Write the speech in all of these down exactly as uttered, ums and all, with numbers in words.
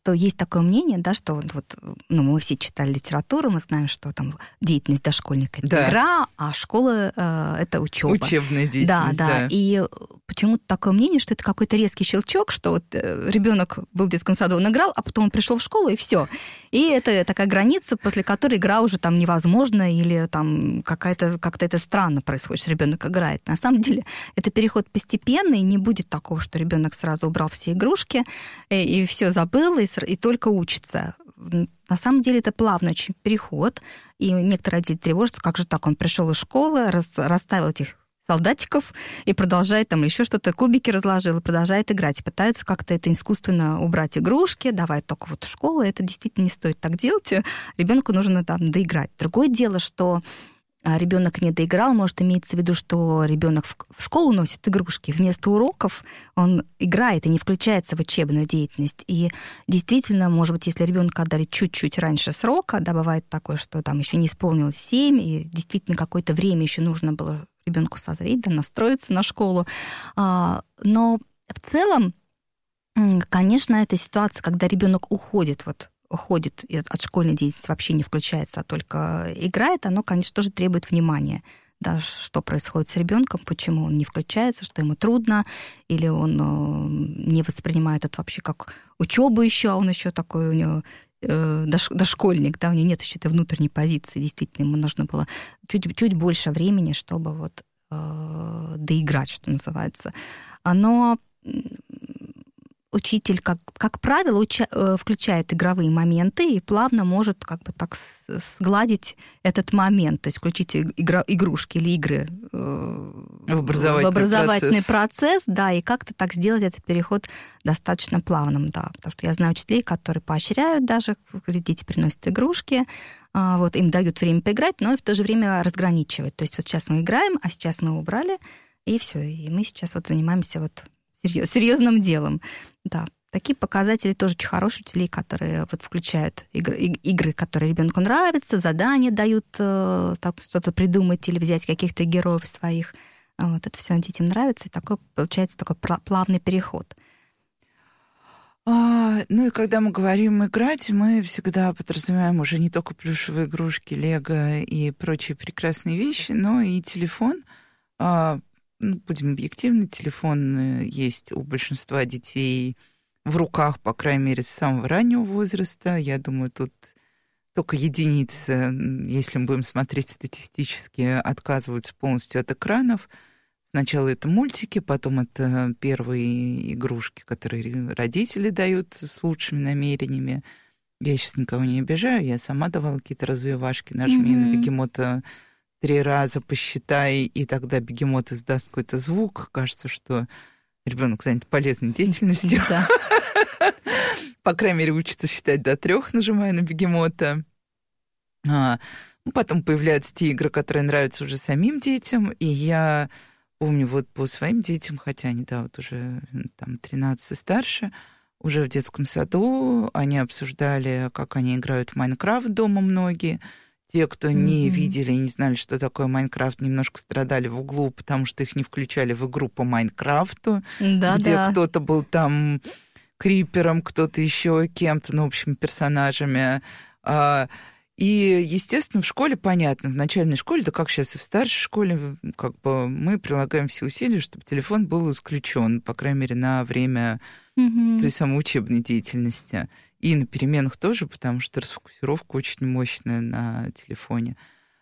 что есть такое мнение, да, что вот, вот, ну, мы все читали литературу, мы знаем, что там деятельность дошкольника — это да. игра, а школа э, — это учеба. Учебная деятельность, да. Да, да. И почему-то такое мнение, что это какой-то резкий щелчок, что вот ребенок был в детском саду, он играл, а потом он пришел в школу, и все. И это такая граница, после которой игра уже там невозможна, или там какая-то, как-то это странно происходит, что ребенок играет. На самом деле это переход постепенный, не будет такого, что ребенок сразу убрал все игрушки и, и все забыл, и, и только учится. На самом деле это плавный очень переход, и некоторые родители тревожатся, как же так, он пришел из школы, рас, расставил этих солдатиков и продолжает там еще что-то, кубики разложил, и продолжает играть. И пытаются как-то это искусственно убрать игрушки, давай только вот в школу. Это действительно не стоит так делать. Ребенку нужно там доиграть. Другое дело, что ребенок не доиграл, может, имеется в виду, что ребенок в школу носит игрушки, вместо уроков он играет и не включается в учебную деятельность. И действительно, может быть, если ребенка отдали чуть-чуть раньше срока, да, бывает такое, что там еще не исполнилось семь, и действительно какое-то время еще нужно было ребенку созреть, да, настроиться на школу. Но в целом, конечно, это ситуация, когда ребенок уходит вот уходит от школьной деятельности, вообще не включается, а только играет, оно, конечно, тоже требует внимания. Да, что происходит с ребенком, почему он не включается, что ему трудно, или он не воспринимает это вообще как учебу еще, а он еще такой у него э, дошкольник, да, у него нет еще этой внутренней позиции. Действительно, ему нужно было чуть-чуть больше времени, чтобы вот э, доиграть, что называется. Но учитель, как, как правило, уча, включает игровые моменты и плавно может как бы так сгладить этот момент, то есть включить игра, игрушки или игры в образовательный, в образовательный процесс. процесс, да, и как-то так сделать этот переход достаточно плавным, да, потому что я знаю учителей, которые поощряют даже, дети приносят игрушки, вот, им дают время поиграть, но и в то же время разграничивают, то есть вот сейчас мы играем, а сейчас мы убрали, и все, и мы сейчас вот занимаемся вот серьезным делом. Да, такие показатели тоже очень хорошие учителей, которые вот включают игры, игры, которые ребенку нравятся, задания дают э, так, что-то придумать или взять каких-то героев своих. Вот это все детям нравится, и такой получается такой плавный переход. А, ну и когда мы говорим играть, мы всегда подразумеваем уже не только плюшевые игрушки, лего и прочие прекрасные вещи, но и телефон. А, ну, будем объективны, телефон есть у большинства детей в руках, по крайней мере, с самого раннего возраста. Я думаю, тут только единицы, если мы будем смотреть статистически, отказываются полностью от экранов. Сначала это мультики, потом это первые игрушки, которые родители дают с лучшими намерениями. Я сейчас никого не обижаю, я сама давала какие-то развивашки, нажми mm-hmm. на бегемота три раза, посчитай, и тогда бегемот издаст какой-то звук. Кажется, что ребенок занят полезной деятельностью. Да. По крайней мере, учится считать до трех, нажимая на бегемота. А, ну, потом появляются те игры, которые нравятся уже самим детям. И я помню вот по своим детям, хотя они, да, вот уже там тринадцать и старше, уже в детском саду они обсуждали, как они играют в Майнкрафт дома многие. Те, кто mm-hmm. не видели и не знали, что такое Майнкрафт, немножко страдали в углу, потому что их не включали в игру по Майнкрафту, да, где да. кто-то был там крипером, кто-то еще кем-то, ну, в общем, персонажами. И, естественно, в школе понятно, в начальной школе, да как сейчас и в старшей школе, как бы мы прилагаем все усилия, чтобы телефон был исключен, по крайней мере, на время mm-hmm. той самой учебной деятельности. И на переменах тоже, потому что расфокусировка очень мощная на телефоне.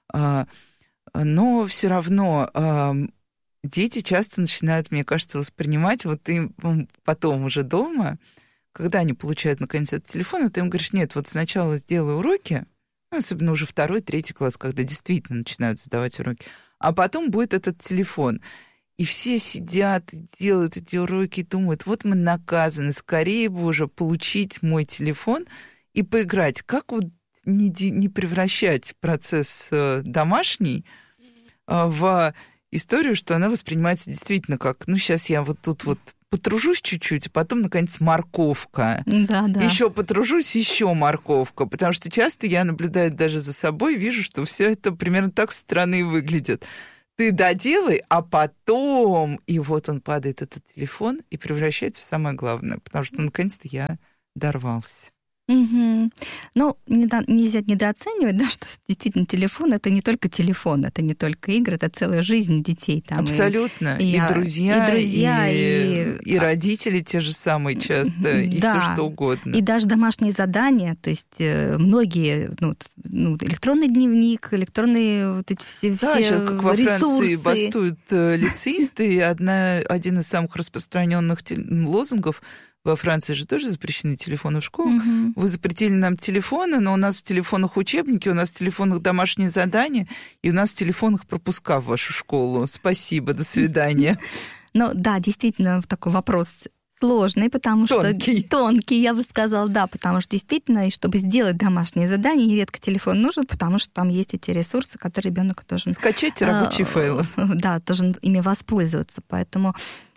Но все равно дети часто начинают, мне кажется, воспринимать, вот им потом уже дома, когда они получают, наконец, этот телефон, ты им говоришь, нет, вот сначала сделай уроки, ну, особенно уже второй, третий класс, когда действительно начинают задавать уроки, а потом будет этот телефон. И все сидят, делают эти уроки и думают, вот мы наказаны, скорее бы уже получить мой телефон и поиграть. Как вот не, не превращать процесс домашний в историю, что она воспринимается действительно как, ну, сейчас я вот тут вот потружусь чуть-чуть, а потом, наконец, морковка. Да, да. Еще потружусь, еще морковка. Потому что часто я наблюдаю даже за собой, вижу, что все это примерно так со стороны выглядит. Ты доделай, а потом... И вот он падает, этот телефон, и превращается в самое главное. Потому что, наконец-то, я дорвался. Угу. Ну, не до, нельзя недооценивать, да, что действительно телефон — это не только телефон, это не только игры, это целая жизнь детей. Там, абсолютно. И, и, и друзья, и, друзья и, и... и родители те же самые часто, и да. все что угодно. И даже домашние задания, то есть многие, ну, ну электронный дневник, электронные вот эти все, да, все сейчас, как во ресурсы. Франции бастуют лицеисты, и одна, один из самых распространенных лозунгов: во Франции же тоже запрещены телефоны в школах. Угу. Вы запретили нам телефоны, но у нас в телефонах учебники, у нас в телефонах домашние задания, и у нас в телефонах пропуска в вашу школу. Спасибо, до свидания. Ну да, действительно, такой вопрос сложный, потому тонкий. что... Тонкий, я бы сказала, да, потому что действительно, и чтобы сделать домашние задания, нередко телефон нужен, потому что там есть эти ресурсы, которые ребенок должен... Скачать рабочие файлы. Да, должен ими воспользоваться, поэтому...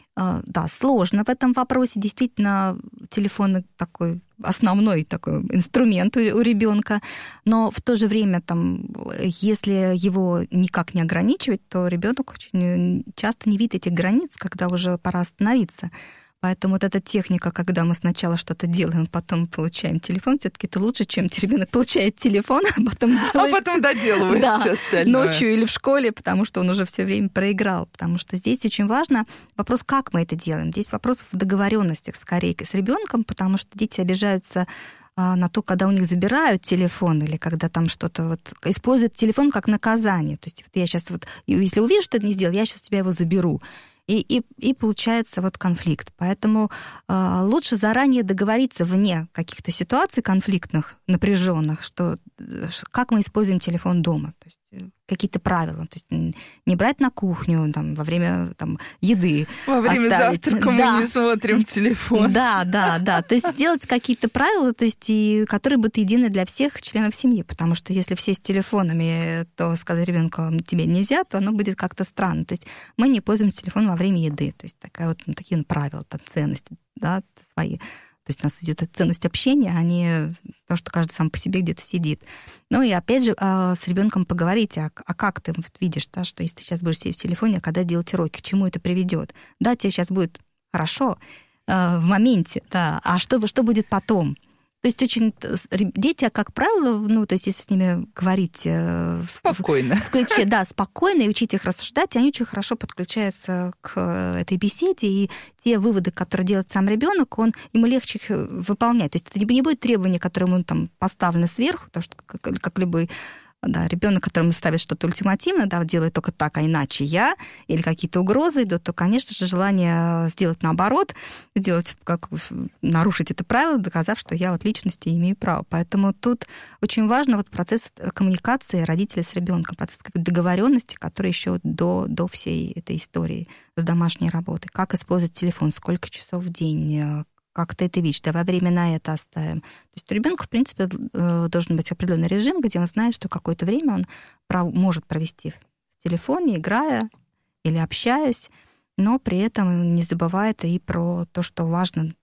Да, сложно в этом вопросе. Действительно, телефон такой основной такой инструмент у, у ребенка, но в то же время, там, если его никак не ограничивать, то ребенок очень часто не видит этих границ, когда уже пора остановиться. Поэтому вот эта техника, когда мы сначала что-то делаем, потом получаем телефон, все-таки это лучше, чем ребенок получает телефон, а потом делает... А потом доделывает да, все остальное. Ночью или в школе, потому что он уже все время проиграл. Потому что здесь очень важно вопрос, как мы это делаем. Здесь вопрос в договоренностях скорее с ребенком, потому что дети обижаются на то, когда у них забирают телефон или когда там что-то вот используют телефон как наказание. То есть вот я сейчас вот, если увижу, что ты не сделал, я сейчас у тебя его заберу. И, и, и получается вот конфликт. Поэтому э, лучше заранее договориться вне каких-то ситуаций конфликтных, напряженных, что как мы используем телефон дома. То есть какие-то правила. То есть не брать на кухню там, во время там, еды. Во время оставить. завтрака да. мы не смотрим телефон. Да, да, да. То есть сделать какие-то правила, то есть, и, которые будут едины для всех членов семьи. Потому что если все с телефонами, то сказать ребенку тебе нельзя, то оно будет как-то странно. То есть мы не пользуемся телефоном во время еды. То есть такая вот, ну, такие правила, там, ценности, да, свои. То есть у нас идет ценность общения, а не то, что каждый сам по себе где-то сидит. Ну и опять же с ребенком поговорите, а, а как ты видишь, да, что если ты сейчас будешь сидеть в телефоне, а когда делать уроки, к чему это приведет? Да, тебе сейчас будет хорошо в моменте, да, а что, что будет потом? То есть очень дети, как правило, ну, то есть если с ними говорить... Спокойно. В ключе, да, спокойно, и учить их рассуждать, они очень хорошо подключаются к этой беседе, и те выводы, которые делает сам ребенок, он, ему легче их выполнять. То есть это не будет требования, которые ему там поставлены сверху, потому что как, как любой... Да, ребенок, которому ставит что-то ультимативно, да, делает только так, а иначе я, или какие-то угрозы идут, то, конечно же, желание сделать наоборот, сделать, как, нарушить это правило, доказав, что я вот личности имею право. Поэтому тут очень важно вот процесс коммуникации родителя с ребенком, процесс какой-то договоренности, который еще до, до всей этой истории с домашней работой. Как использовать телефон, сколько часов в день, как ты это видишь, давай время на это оставим. То есть у ребенка, в принципе, должен быть определенный режим, где он знает, что какое-то время он прав- может провести в телефоне, играя или общаясь, но при этом не забывает и про то, что важно,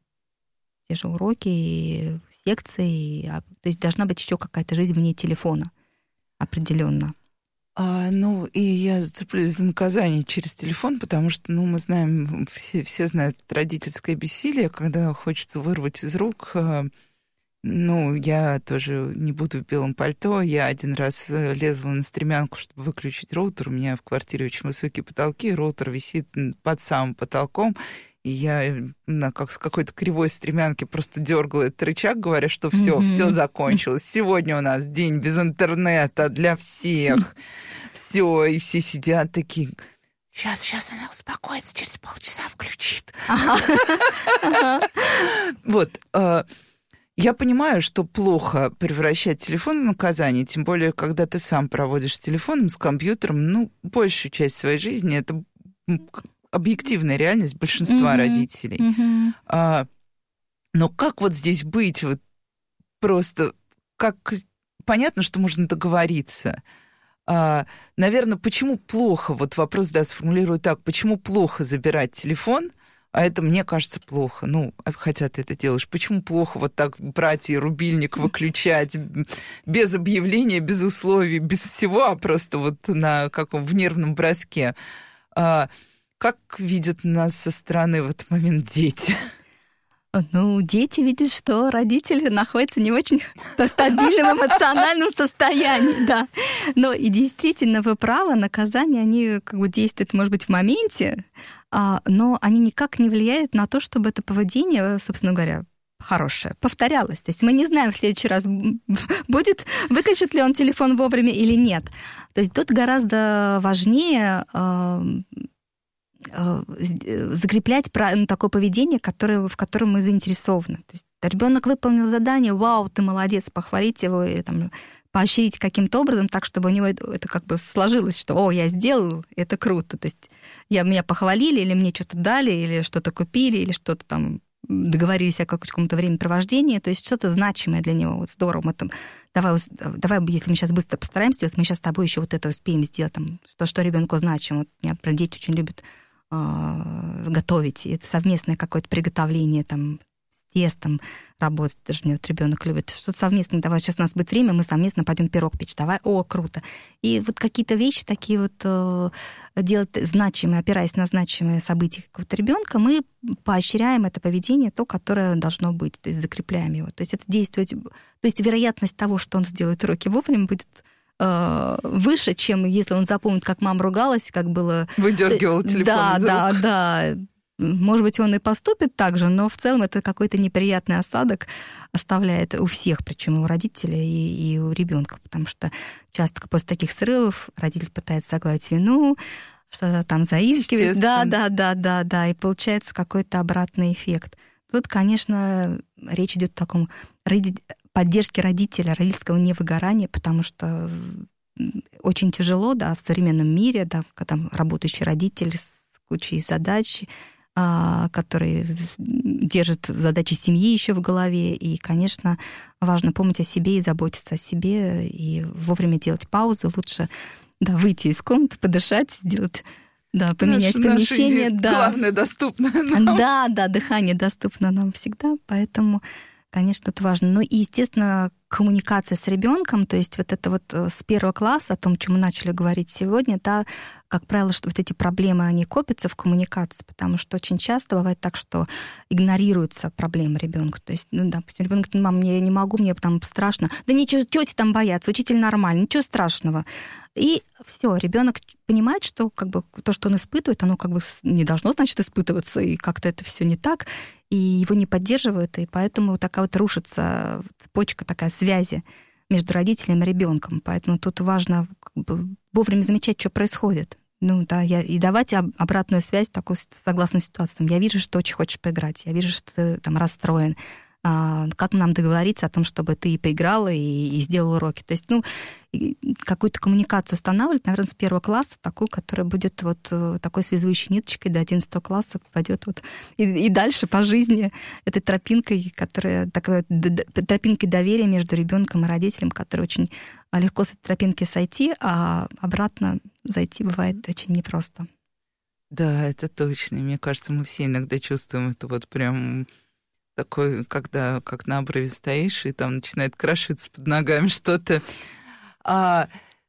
те же уроки, и секции. И, то есть должна быть еще какая-то жизнь вне телефона определенно. А, ну, и я зацеплюсь за наказание через телефон, потому что, ну, мы знаем, все, все знают родительское бессилие, когда хочется вырвать из рук. Ну, я тоже не буду в белом пальто. Я один раз лезла на стремянку, чтобы выключить роутер. У меня в квартире очень высокие потолки, роутер висит под самым потолком. И я на как с какой-то кривой стремянки просто дергала этот рычаг, говоря, что все, mm-hmm. все закончилось. Сегодня у нас день без интернета для всех. Все, и все сидят такие. Сейчас, сейчас она успокоится, через полчаса включит. Вот. Я понимаю, что плохо превращать телефон в наказание, тем более, когда ты сам проводишь с телефоном, с компьютером, ну, большую часть своей жизни это объективная реальность большинства mm-hmm. родителей. Mm-hmm. А, но как вот здесь быть? Вот просто как понятно, что можно договориться. А, наверное, почему плохо? Вот вопрос, да, сформулирую так. Почему плохо забирать телефон? А это, мне кажется, плохо. Ну, хотя ты это делаешь. Почему плохо вот так брать и рубильник выключать без объявления, без условий, без всего, а просто вот на каком в нервном броске? А, как видят нас со стороны в этот момент дети? Ну, дети видят, что родители находятся не в очень стабильном эмоциональном состоянии, да. Но и действительно, вы правы, наказания, они как бы действуют, может быть, в моменте, но они никак не влияют на то, чтобы это поведение, собственно говоря, хорошее, повторялось. То есть мы не знаем в следующий раз, будет, выключит ли он телефон вовремя или нет. То есть тут гораздо важнее закреплять ну, такое поведение, которое, в котором мы заинтересованы. То есть ребенок выполнил задание, вау, ты молодец, похвалить его, и, там, поощрить каким-то образом так, чтобы у него это, это как бы сложилось, что «О, я сделал, это круто». То есть я, меня похвалили, или мне что-то дали, или что-то купили, или что-то там договорились о каком-то времяпровождении, то есть что-то значимое для него. Вот здорово, мы там, давай, давай, если мы сейчас быстро постараемся сделать, мы сейчас с тобой еще вот это успеем сделать, там, то, что ребенку значимо. Вот меня про дети очень любят готовить. И это совместное какое-то приготовление, там, с тестом работать. Даже мне вот ребенок любит. Что-то совместное. Давай, сейчас у нас будет время, мы совместно пойдем пирог печь. Давай, о, круто. И вот какие-то вещи такие вот э, делать значимые, опираясь на значимые события какого-то ребенка, мы поощряем это поведение, то, которое должно быть. То есть закрепляем его. То есть это действует... То есть вероятность того, что он сделает уроки вовремя, будет выше, чем если он запомнит, как мама ругалась, как было... Выдергивал телефон да, из рук. Да, да, да. Может быть, он и поступит так же, но в целом это какой-то неприятный осадок оставляет у всех, причем и у родителей, и, и у ребенка, потому что часто после таких срывов родитель пытается загладить вину, что-то там заискивает. Да, да, да, да, да, и получается какой-то обратный эффект. Тут, конечно, речь идет о таком поддержки родителя, родительского невыгорания, потому что очень тяжело, да, в современном мире, да, когда работающий родитель с кучей задач, который держит задачи семьи еще в голове, и, конечно, важно помнить о себе и заботиться о себе, и вовремя делать паузы, лучше, да, выйти из комнаты, подышать, сделать... Да, поменять Наш, помещение. Да. Главное, доступно нам. Да, да, дыхание доступно нам всегда, поэтому, конечно, это важно. Ну и, естественно, коммуникация с ребенком, то есть вот это вот с первого класса, о том, чем мы начали говорить сегодня, да, как правило, что вот эти проблемы, они копятся в коммуникации, потому что очень часто бывает так, что игнорируются проблемы ребенка. То есть, ну, допустим, ребенок говорит: мам, я не могу, мне там страшно. Да ничего, тети там боятся, учитель нормальный, ничего страшного. И все, ребенок понимает, что как бы то, что он испытывает, оно как бы не должно, значит, испытываться, и как-то это все не так, и его не поддерживают, и поэтому такая вот рушится цепочка, такая связи между родителем и ребенком. Поэтому тут важно как бы вовремя замечать, что происходит. Ну да, я, и давать обратную связь такую согласно ситуации. Я вижу, что очень хочешь поиграть, я вижу, что ты там расстроен. А, как нам договориться о том, чтобы ты и поиграла, и, и сделала уроки. То есть, ну, какую-то коммуникацию устанавливать, наверное, с первого класса, такую, которая будет вот такой связующей ниточкой до одиннадцатого класса, пойдет вот и, и дальше по жизни этой тропинкой, которая такой тропинкой доверия между ребенком и родителем, которая очень легко с этой тропинки сойти, а обратно зайти бывает очень непросто. Да, это точно. Мне кажется, мы все иногда чувствуем это вот прям такой, когда как на обрыве стоишь, и там начинает крошиться под ногами что-то. А,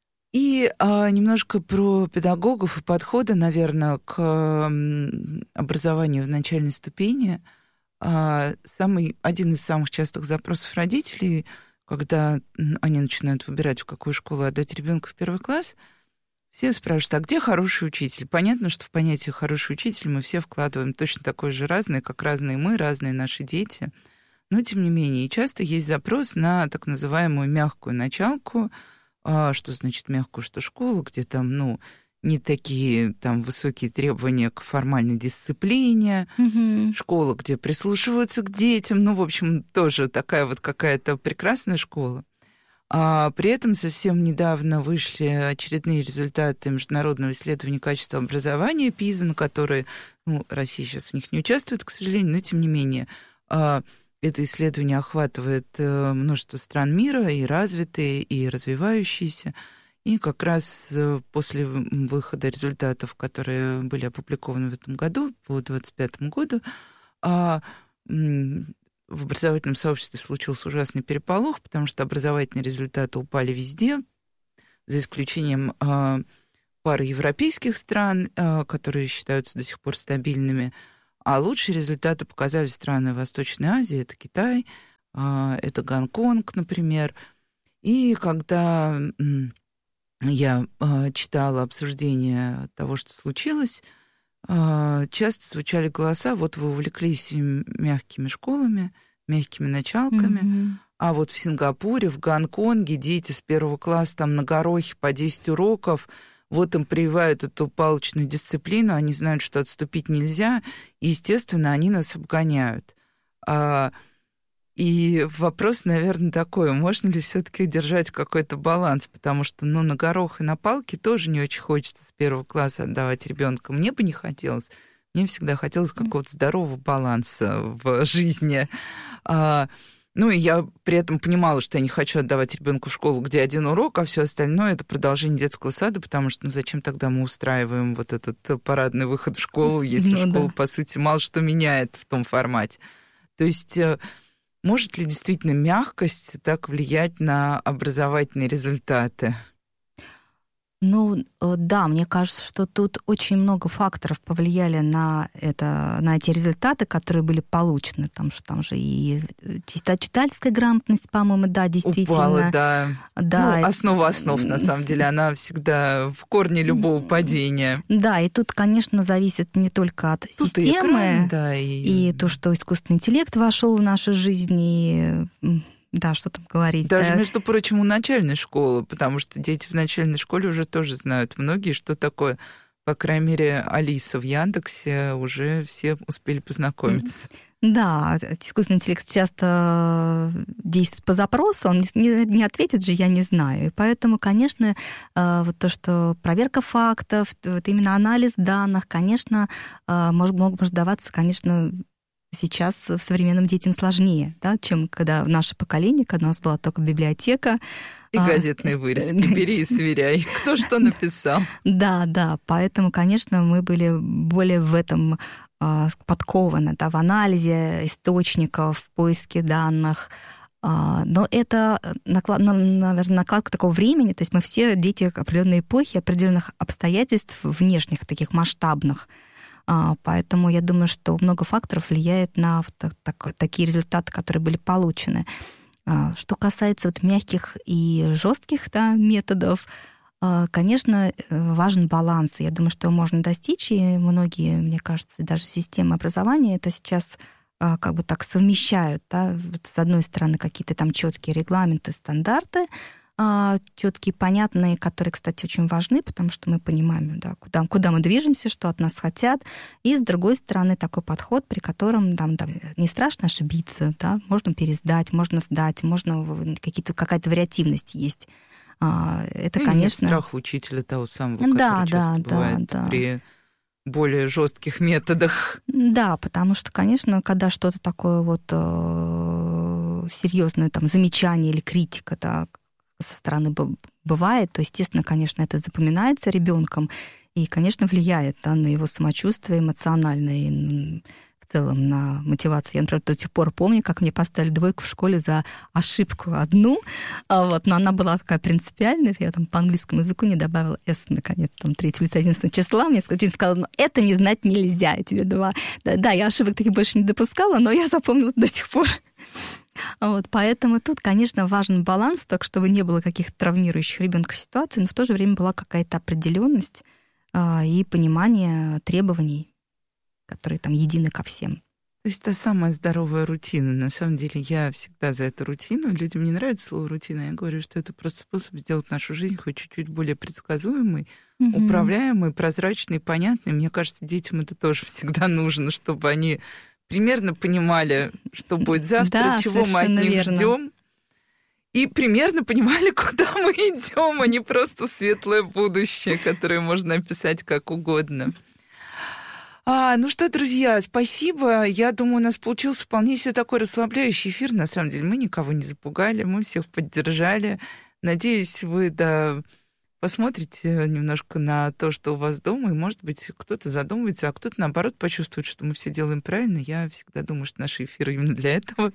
и а, немножко про педагогов и подходы, наверное, к образованию в начальной ступени. А, самый, один из самых частых запросов родителей, когда они начинают выбирать, в какую школу отдать ребенка в первый класс, все спрашивают: а где хороший учитель? Понятно, что в понятие «хороший учитель» мы все вкладываем точно такое же разное, как разные мы, разные наши дети. Но, тем не менее, часто есть запрос на так называемую мягкую началку. А что значит мягкую? Что школу, где там, ну, не такие там высокие требования к формальной дисциплине. Mm-hmm. Школа, где прислушиваются к детям. Ну, в общем, тоже такая вот какая-то прекрасная школа. А при этом совсем недавно вышли очередные результаты международного исследования качества образования пиза, на которые, ну, Россия сейчас в них не участвует, к сожалению, но тем не менее это исследование охватывает множество стран мира, и развитые, и развивающиеся. И как раз после выхода результатов, которые были опубликованы в этом году, по двадцать пятому году, в образовательном сообществе случился ужасный переполох, потому что образовательные результаты упали везде, за исключением э, пары европейских стран, э, которые считаются до сих пор стабильными. А лучшие результаты показали страны Восточной Азии, это Китай, это Гонконг, например. И когда я читала обсуждение того, что случилось, часто звучали голоса: вот вы увлеклись мягкими школами, мягкими началками, mm-hmm. а вот в Сингапуре, в Гонконге дети с первого класса там на горохе по десять уроков, вот им прививают эту палочную дисциплину, они знают, что отступить нельзя, и, естественно, они нас обгоняют. И вопрос, наверное, такой: можно ли все-таки держать какой-то баланс? Потому что, ну, на горох и на палке тоже не очень хочется с первого класса отдавать ребенка. Мне бы не хотелось. Мне всегда хотелось какого-то здорового баланса в жизни. А, ну, и я при этом понимала, что я не хочу отдавать ребенку в школу, где один урок, а все остальное — это продолжение детского сада, потому что, ну, зачем тогда мы устраиваем вот этот парадный выход в школу, если ну, школа, да. по сути, мало что меняет в том формате. То есть может ли действительно мягкость так влиять на образовательные результаты? Ну, да, мне кажется, что тут очень много факторов повлияли на, это, на эти результаты, которые были получены. Там, что, там же и читательская грамотность, по-моему, да, действительно. Упала, да. да. Ну, основа основ, на самом деле, она всегда в корне любого падения. Да, и тут, конечно, зависит не только от тут системы, и, экран, да, и... и то, что искусственный интеллект вошел в нашу жизнь, и... Да, что там говорить. Даже, да. между прочим, у начальной школы, потому что дети в начальной школе уже тоже знают многие, что такое, по крайней мере, Алиса в Яндексе, уже все успели познакомиться. Да, искусственный интеллект часто действует по запросу, он не, не ответит же, я не знаю. И поэтому, конечно, вот то, что проверка фактов, вот именно анализ данных, конечно, может, может даваться, конечно, сейчас современным детям сложнее, да, чем когда в наше поколение, когда у нас была только библиотека. И газетные вырезки. Бери и сверяй. Кто что написал. Да, да. Поэтому, конечно, мы были более в этом подкованы, да, в анализе источников, в поиске данных. Но это, наверное, накладка такого времени. То есть мы все дети определенной эпохи, определенных обстоятельств внешних, таких масштабных. Поэтому я думаю, что много факторов влияет на так, так, такие результаты, которые были получены. Что касается вот мягких и жестких, да, методов, конечно, важен баланс. Я думаю, что его можно достичь, и многие, мне кажется, даже системы образования это сейчас как бы так совмещают. Да? С одной стороны, какие-то там четкие регламенты, стандарты, четкие, понятные, которые, кстати, очень важны, потому что мы понимаем, да, куда, куда мы движемся, что от нас хотят. И, с другой стороны, такой подход, при котором там, там, не страшно ошибиться, да, можно пересдать, можно сдать, можно какие-то, какая-то вариативность есть. Это, и конечно... Нет страха учителя того самого, который да, часто да, бывает да, при... более жестких методах. Да, потому что, конечно, когда что-то такое вот э, серьезное там замечание или критика, да, со стороны бывает, то, естественно, конечно, это запоминается ребенком и, конечно, влияет, да, на его самочувствие эмоциональное и в целом на мотивацию. Я, например, до сих пор помню, как мне поставили двойку в школе за ошибку одну, вот, но она была такая принципиальная, я там по английскому языку не добавила «с», наконец, там, третьего лица единственного числа, мне сказала, ну, это не знать нельзя, тебе два. Да, да, я ошибок таких больше не допускала, но я запомнила до сих пор. Вот, поэтому тут, конечно, важен баланс, так чтобы не было каких-то травмирующих ребенка ситуаций, но в то же время была какая-то определенность а, и понимание требований, которые там едины ко всем. То есть та самая здоровая рутина. На самом деле я всегда за эту рутину. Людям не нравится слово рутина. Я говорю, что это просто способ сделать нашу жизнь хоть чуть-чуть более предсказуемой, mm-hmm. управляемой, прозрачной, понятной. Мне кажется, детям это тоже всегда нужно, чтобы они примерно понимали, что будет завтра, да, чего мы от них ждем, и примерно понимали, куда мы идем, а не просто светлое будущее, которое можно описать как угодно. А, ну что, друзья, спасибо. Я думаю, у нас получился вполне себе такой расслабляющий эфир. На самом деле мы никого не запугали, мы всех поддержали. Надеюсь, вы да, посмотрите немножко на то, что у вас дома, и, может быть, кто-то задумается, а кто-то, наоборот, почувствует, что мы все делаем правильно. Я всегда думаю, что наши эфиры именно для этого.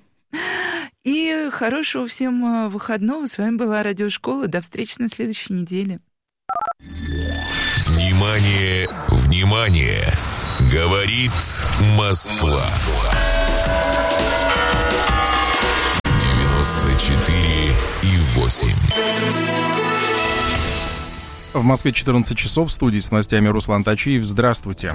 И хорошего всем выходного. С вами была Радиошкола. До встречи на следующей неделе. Внимание, внимание! Говорит Москва. девяносто четыре и восемь. В Москве четырнадцать часов. В студии с новостями Руслан Тачиев. Здравствуйте.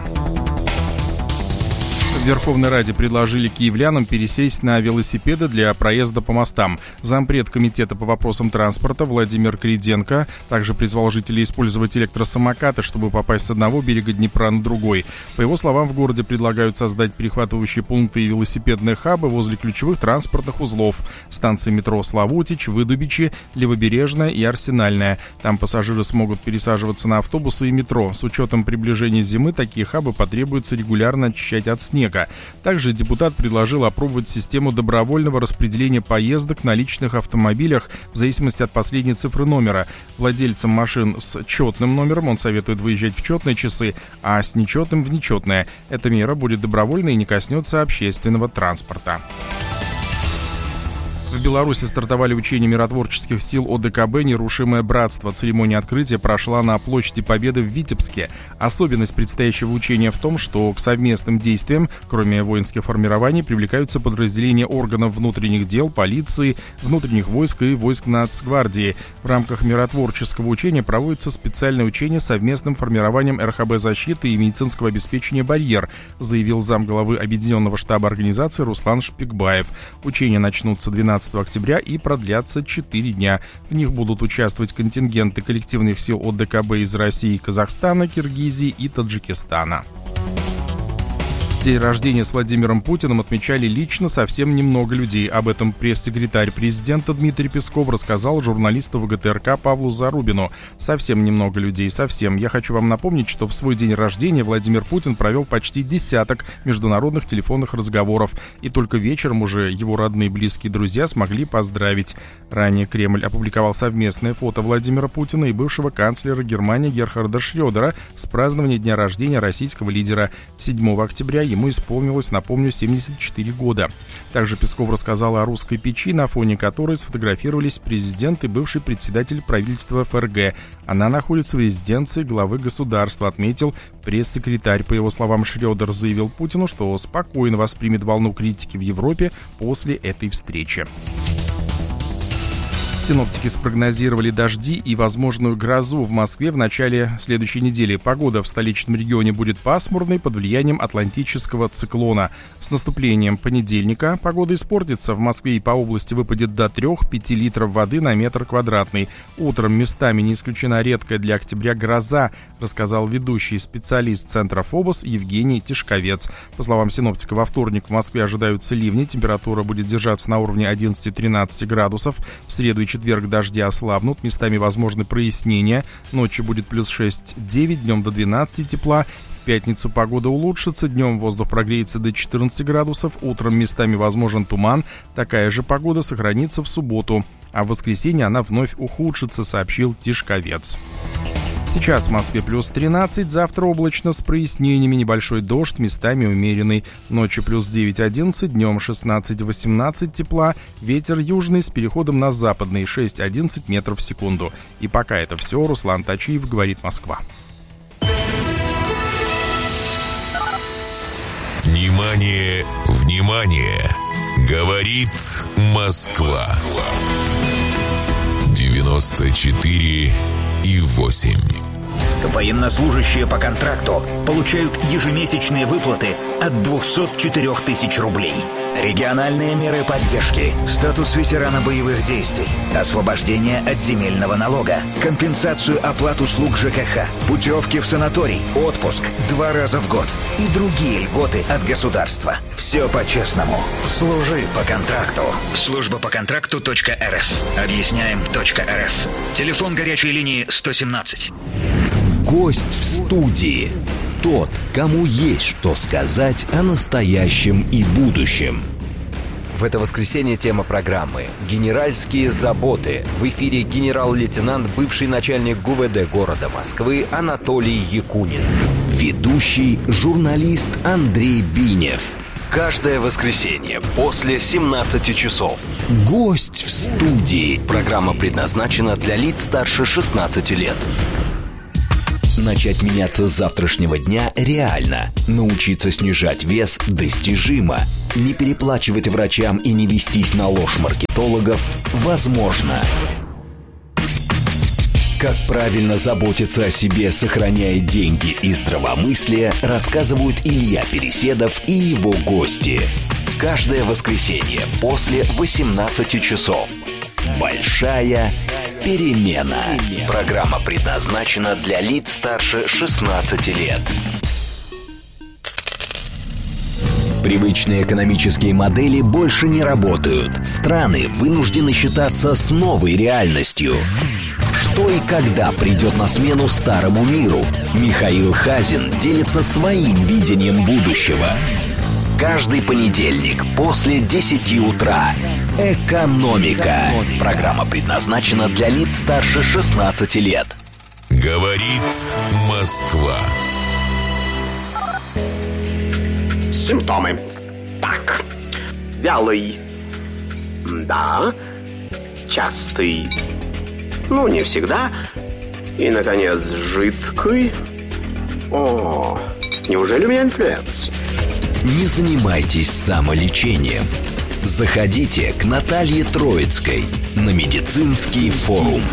В Верховной Раде предложили киевлянам пересесть на велосипеды для проезда по мостам. Зампред комитета по вопросам транспорта Владимир Криденко также призвал жителей использовать электросамокаты, чтобы попасть с одного берега Днепра на другой. По его словам, в городе предлагают создать перехватывающие пункты и велосипедные хабы возле ключевых транспортных узлов: станции метро Славутич, Выдубичи, Левобережная и Арсенальная. Там пассажиры смогут пересаживаться на автобусы и метро. С учетом приближения зимы такие хабы потребуется регулярно очищать от снега. Также депутат предложил опробовать систему добровольного распределения поездок на личных автомобилях в зависимости от последней цифры номера. Владельцам машин с четным номером он советует выезжать в четные часы, а с нечетным — в нечетные. Эта мера будет добровольной и не коснется общественного транспорта. В Беларуси стартовали учения миротворческих сил О Дэ Ка Бэ «Нерушимое братство». Церемония открытия прошла на площади Победы в Витебске. Особенность предстоящего учения в том, что к совместным действиям, кроме воинских формирований, привлекаются подразделения органов внутренних дел, полиции, внутренних войск и войск Нацгвардии. В рамках миротворческого учения проводится специальное учение с совместным формированием Эр Ха Бэ защиты и медицинского обеспечения «Барьер», заявил замглавы Объединенного штаба организации Руслан Шпикбаев. Учения начнутся двенадцатого октября и продлятся четыре дня. В них будут участвовать контингенты коллективных сил О Дэ Ка Бэ из России, Казахстана, Киргизии и Таджикистана. День рождения с Владимиром Путиным отмечали лично совсем немного людей. Об этом пресс-секретарь президента Дмитрий Песков рассказал журналисту Вэ Гэ Тэ Эр Ка Павлу Зарубину. Совсем немного людей, совсем. Я хочу вам напомнить, что в свой день рождения Владимир Путин провел почти десяток международных телефонных разговоров. И только вечером уже его родные, близкие друзья смогли поздравить. Ранее Кремль опубликовал совместное фото Владимира Путина и бывшего канцлера Германии Герхарда Шрёдера с празднования дня рождения российского лидера. седьмого октября ему исполнилось, напомню, семьдесят четыре года. Также Песков рассказал о русской печи, на фоне которой сфотографировались президент и бывший председатель правительства Эф Эр Гэ. Она находится в резиденции главы государства, отметил пресс-секретарь. По его словам, Шрёдер заявил Путину, что спокойно воспримет волну критики в Европе после этой встречи. Синоптики спрогнозировали дожди и возможную грозу в Москве в начале следующей недели. Погода в столичном регионе будет пасмурной под влиянием атлантического циклона. С наступлением понедельника погода испортится. В Москве и по области выпадет до трёх-пяти литров воды на метр квадратный. Утром местами не исключена редкая для октября гроза, рассказал ведущий специалист Центра ФОБОС Евгений Тишковец. По словам синоптика, во вторник в Москве ожидаются ливни. Температура будет держаться на уровне одиннадцать-тринадцать градусов. В среду и четверг дожди ослабнут, местами возможны прояснения. Ночью будет плюс шесть-девять, днем до двенадцати тепла. В пятницу погода улучшится, днем воздух прогреется до четырнадцати градусов, утром местами возможен туман. Такая же погода сохранится в субботу, а в воскресенье она вновь ухудшится, сообщил Тишковец. Сейчас в Москве плюс тринадцать, завтра облачно с прояснениями, небольшой дождь, местами умеренный. Ночью плюс девять-одиннадцать, днем шестнадцать-восемнадцать тепла, ветер южный с переходом на западный шесть-одиннадцать метров в секунду. И пока это все, Руслан Тачиев, говорит Москва. Внимание, внимание! Говорит Москва. девяносто четыре и восемь. Военнослужащие по контракту получают ежемесячные выплаты от двухсот четырёх тысяч рублей. Региональные меры поддержки, статус ветерана боевых действий, освобождение от земельного налога, компенсацию оплат услуг Жэ Ка Ха, путевки в санаторий, отпуск два раза в год и другие льготы от государства. Все по-честному. Служи по контракту. Служба по контракту точка эр эф. Объясняем точка эр эф. Телефон горячей линии сто семнадцать. Гость в студии. Тот, кому есть что сказать о настоящем и будущем. В это воскресенье тема программы «Генеральские заботы». В эфире генерал-лейтенант, бывший начальник Гэ У Вэ Дэ города Москвы Анатолий Якунин. Ведущий журналист Андрей Бинев. Каждое воскресенье после семнадцати часов. Гость в студии. Программа предназначена для лиц старше шестнадцати лет. Начать меняться с завтрашнего дня реально. Научиться снижать вес достижимо. Не переплачивать врачам и не вестись на ложь маркетологов возможно. Как правильно заботиться о себе, сохраняя деньги и здравомыслие, рассказывают Илья Переседов и его гости. Каждое воскресенье после восемнадцати часов. Большая перемена. Программа предназначена для лиц старше шестнадцати лет. Привычные экономические модели больше не работают. Страны вынуждены считаться с новой реальностью. Что и когда придет на смену старому миру? Михаил Хазин делится своим видением будущего. Каждый понедельник после десяти утра. Экономика. Программа предназначена для лиц старше шестнадцати лет. Говорит Москва. Симптомы. Так. Вялый. Да. Частый. Ну, не всегда. И, наконец, жидкий. О, неужели у меня инфлюенс? Не занимайтесь самолечением. Заходите к Наталье Троицкой на медицинский форум.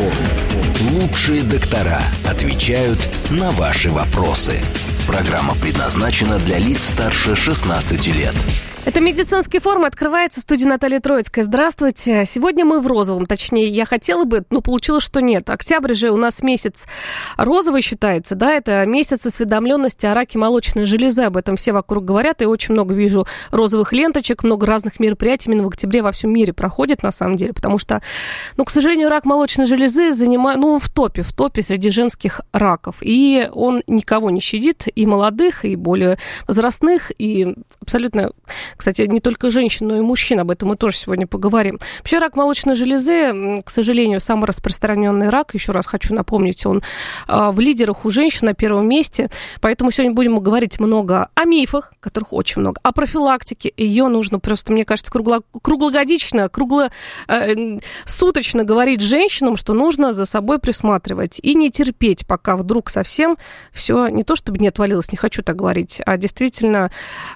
Лучшие доктора отвечают на ваши вопросы. Программа предназначена для лиц старше шестнадцати лет. Это медицинский форум, открывается в студии Наталья Троицкая. Здравствуйте. Сегодня мы в розовом, точнее, я хотела бы, но получилось, что нет. Октябрь же у нас месяц розовый считается, да, это месяц осведомленности о раке молочной железы. Об этом все вокруг говорят, и очень много вижу розовых ленточек, много разных мероприятий именно в октябре во всем мире проходит, на самом деле, потому что, ну, к сожалению, рак молочной железы занимает, ну, в топе, в топе среди женских раков. И он никого не щадит, и молодых, и более возрастных, и абсолютно... Кстати, не только женщин, но и мужчин, об этом мы тоже сегодня поговорим. Вообще рак молочной железы, к сожалению, самый распространенный рак, еще раз хочу напомнить, он в лидерах у женщин на первом месте, поэтому сегодня будем говорить много о мифах, которых очень много, о профилактике, ее нужно просто, мне кажется, кругло, круглогодично, круглосуточно говорить женщинам, что нужно за собой присматривать и не терпеть, пока вдруг совсем все не то чтобы не отвалилось, не хочу так говорить, а действительно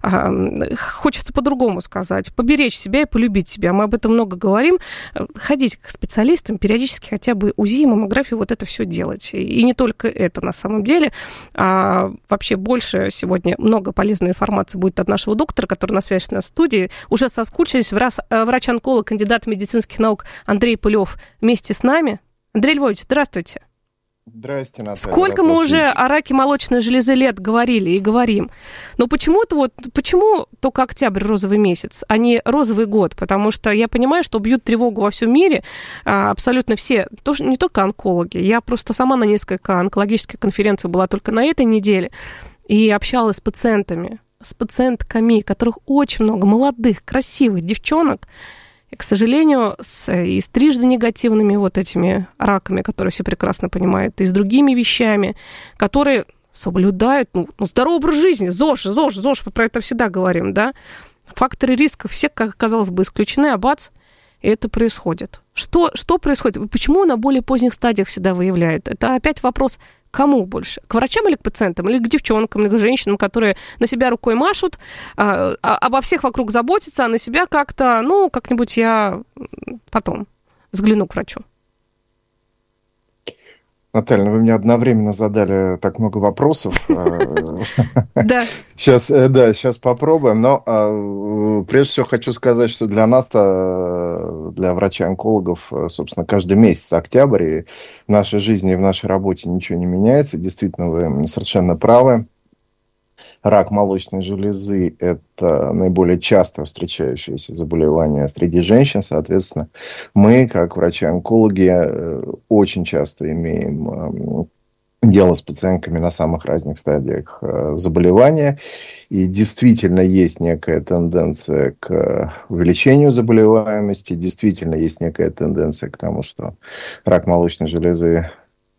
хочется по-другому сказать, поберечь себя и полюбить себя. Мы об этом много говорим. Ходить к специалистам, периодически хотя бы УЗИ, маммографию, вот это все делать. И не только это на самом деле. А вообще больше сегодня много полезной информации будет от нашего доктора, который на связи на студии. Уже соскучились. Врач-онколог, кандидат медицинских наук Андрей Пылев вместе с нами. Андрей Львович, здравствуйте. Здрасте, Наталья. Сколько мы уже о раке молочной железы лет говорили и говорим. Но почему-то вот, почему только октябрь розовый месяц, а не розовый год? Потому что я понимаю, что бьют тревогу во всем мире абсолютно все, тоже, не только онкологи. Я просто сама на несколько онкологических конференций была только на этой неделе и общалась с пациентами, с пациентками, которых очень много, молодых, красивых девчонок, и, к сожалению, с, и с трижды негативными вот этими раками, которые все прекрасно понимают, и с другими вещами, которые соблюдают ну, ну, здоровый образ жизни, ЗОЖ, ЗОЖ, ЗОЖ, мы про это всегда говорим, да? Факторы риска все, как казалось бы, исключены, а бац, и это происходит. Что, что происходит? Почему на более поздних стадиях всегда выявляют? Это опять вопрос... Кому больше? К врачам или к пациентам? Или к девчонкам, или к женщинам, которые на себя рукой машут, а, а, обо всех вокруг заботятся, а на себя как-то, ну, как-нибудь я потом взгляну к врачу. Наталья, вы мне одновременно задали так много вопросов. Да. Сейчас, да, сейчас попробуем. Но прежде всего хочу сказать, что для нас-то, для врачей-онкологов, собственно, каждый месяц октябрь, и в нашей жизни и в нашей работе ничего не меняется. Действительно, вы совершенно правы. Рак молочной железы – это наиболее часто встречающееся заболевание среди женщин. Соответственно, мы, как врачи-онкологи, очень часто имеем дело с пациентками на самых разных стадиях заболевания. И действительно есть некая тенденция к увеличению заболеваемости, действительно есть некая тенденция к тому, что рак молочной железы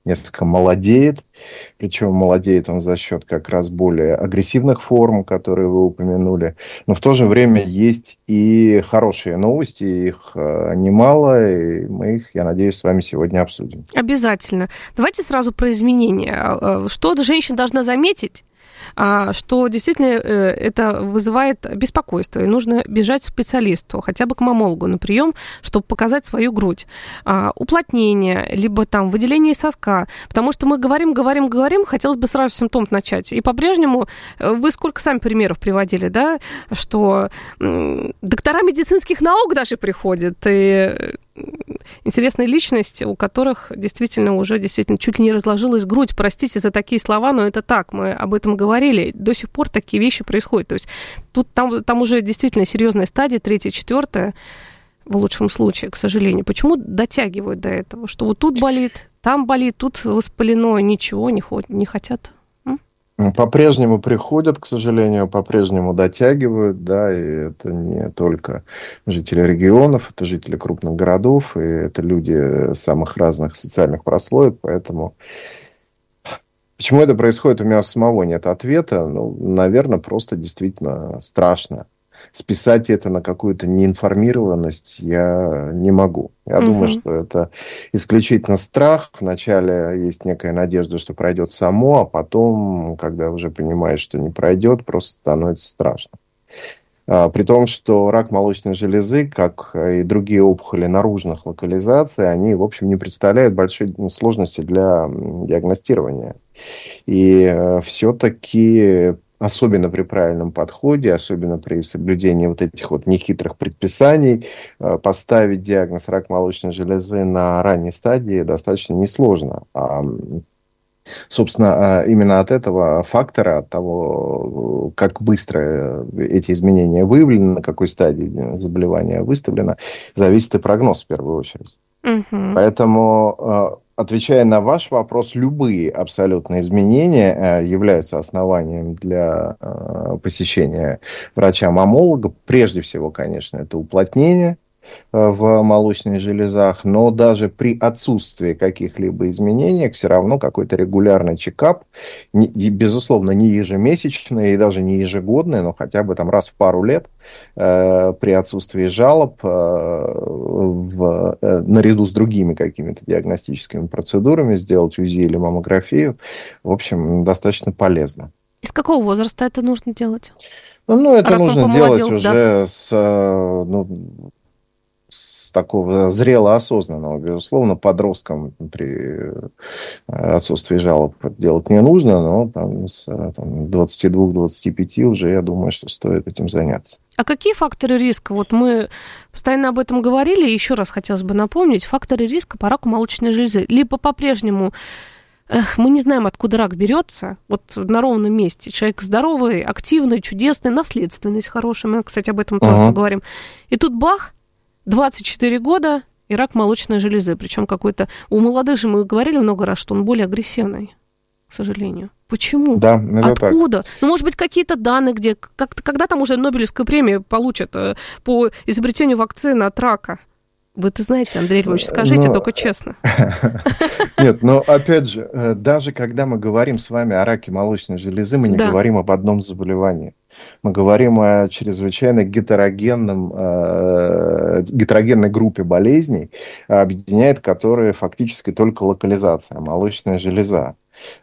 несколько молодеет. Причем молодеет он за счет как раз более агрессивных форм, которые вы упомянули. Но в то же время есть и хорошие новости, их немало, и мы их, я надеюсь, с вами сегодня обсудим. Обязательно. Давайте сразу про изменения. Что женщина должна заметить, что действительно это вызывает беспокойство, и нужно бежать к специалисту, хотя бы к мамологу на прием, чтобы показать свою грудь. Уплотнение, либо там выделение соска, потому что мы говорим, говорим, говорим, хотелось бы сразу с симптомов начать. И по-прежнему вы сколько сами примеров приводили, да, что доктора медицинских наук даже приходят, и интересная личность, у которых действительно уже действительно чуть ли не разложилась грудь. Простите за такие слова, но это так, мы об этом говорили. До сих пор такие вещи происходят. То есть тут там, там уже действительно серьезная стадия, третья, четвертая, в лучшем случае, к сожалению. Почему дотягивают до этого? Что вот тут болит, там болит, тут воспалено, ничего не, ходят, не хотят. По-прежнему приходят, к сожалению, по-прежнему дотягивают, да, и это не только жители регионов, это жители крупных городов, и это люди самых разных социальных прослоек, поэтому... Почему это происходит, у меня самого нет ответа, ну, наверное, просто действительно страшно. Списать это на какую-то неинформированность я не могу. Я угу. думаю, что это исключительно страх. Вначале есть некая надежда, что пройдет само, а потом, когда уже понимаешь, что не пройдет, просто становится страшно. А, при том, что рак молочной железы, как и другие опухоли наружных локализаций, они, в общем, не представляют большой сложности для диагностирования. И э, все-таки... Особенно при правильном подходе, особенно при соблюдении вот этих вот нехитрых предписаний, поставить диагноз рак молочной железы на ранней стадии достаточно несложно. А, собственно, именно от этого фактора, от того, как быстро эти изменения выявлены, на какой стадии заболевания выставлено, зависит и прогноз в первую очередь. Угу. Поэтому... Отвечая на ваш вопрос, любые абсолютно изменения являются основанием для посещения врача-мамолога. Прежде всего, конечно, это уплотнение в молочных железах, но даже при отсутствии каких-либо изменений все равно какой-то регулярный чекап, не, безусловно, не ежемесячный и даже не ежегодный, но хотя бы там раз в пару лет э, при отсутствии жалоб э, в, э, наряду с другими какими-то диагностическими процедурами сделать УЗИ или маммографию, в общем, достаточно полезно. Из какого возраста это нужно делать? Ну, ну это Раз нужно делать уже да? с... Ну, такого зрело-осознанного, безусловно, подросткам при отсутствии жалоб делать не нужно, но там, с там, двадцати двух - двадцати пяти уже, я думаю, что стоит этим заняться. А какие факторы риска? Вот мы постоянно об этом говорили, еще раз хотелось бы напомнить, факторы риска по раку молочной железы. Либо по-прежнему эх, мы не знаем, откуда рак берется, вот на ровном месте. Человек здоровый, активный, чудесный, наследственность хорошая, мы, кстати, об этом тоже uh-huh. поговорим. И тут бах, двадцать четыре года и рак молочной железы. Причем какой-то... У молодых же мы говорили много раз, что он более агрессивный, к сожалению. Почему? Да, это Откуда? Так. Ну, может быть, какие-то данные, где... Как, когда там уже Нобелевскую премию получат по изобретению вакцины от рака? Вы-то знаете, Андрей Львович, скажите, но... только честно. Нет, но опять же, даже когда мы говорим с вами о раке молочной железы, мы не да. говорим об одном заболевании. Мы говорим о чрезвычайно гетерогенном, э, гетерогенной группе болезней, объединяет которые фактически только локализация, молочная железа.